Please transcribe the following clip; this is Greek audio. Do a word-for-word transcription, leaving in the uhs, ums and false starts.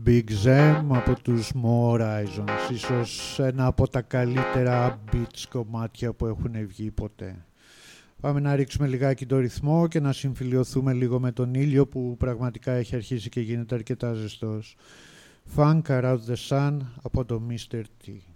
Big Zem από τους Mo Horizons, ίσως ένα από τα καλύτερα beats κομμάτια που έχουν βγει ποτέ. Πάμε να ρίξουμε λιγάκι το ρυθμό και να συμφιλιωθούμε λίγο με τον ήλιο που πραγματικά έχει αρχίσει και γίνεται αρκετά ζεστός. Funk Around the Sun από το μίστερ T.